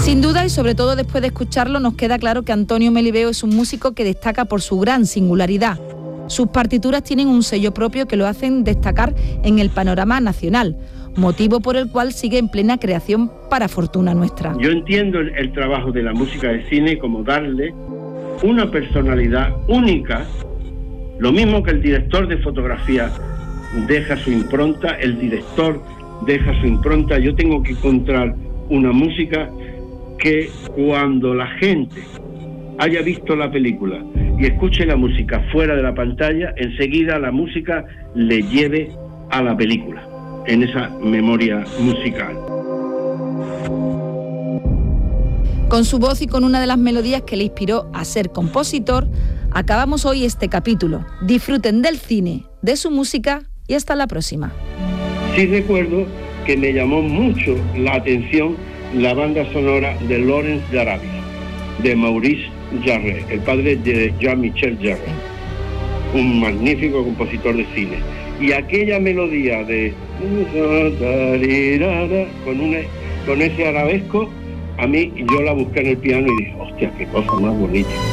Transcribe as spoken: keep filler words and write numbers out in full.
Sin duda, y sobre todo después de escucharlo, nos queda claro que Antonio Melibeo es un músico que destaca por su gran singularidad. Sus partituras tienen un sello propio que lo hacen destacar en el panorama nacional, motivo por el cual sigue en plena creación para fortuna nuestra. Yo entiendo el, el trabajo de la música de cine como darle una personalidad única, lo mismo que el director de fotografía deja su impronta, el director deja su impronta. Yo tengo que encontrar una música que cuando la gente haya visto la película y escuche la música fuera de la pantalla, enseguida la música le lleve a la película, en esa memoria musical. Con su voz y con una de las melodías que le inspiró a ser compositor, acabamos hoy este capítulo. Disfruten del cine, de su música y hasta la próxima. Sí recuerdo que me llamó mucho la atención la banda sonora de Lawrence de Arabia, de Maurice Jarre, el padre de Jean-Michel Jarre, un magnífico compositor de cine. Y aquella melodía de con, una, con ese arabesco, a mí yo la busqué en el piano y dije, hostia, qué cosa más bonita.